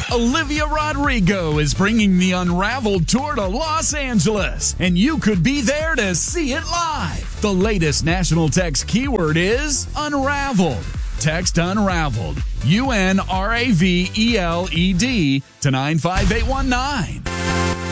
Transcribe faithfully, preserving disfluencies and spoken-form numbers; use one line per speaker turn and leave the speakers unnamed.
Olivia Rodrigo is bringing the Unraveled tour to Los Angeles, and you could be there to see it live. The latest national text keyword is Unraveled. Text Unraveled, U N R A V E L E D, to nine five eight one nine.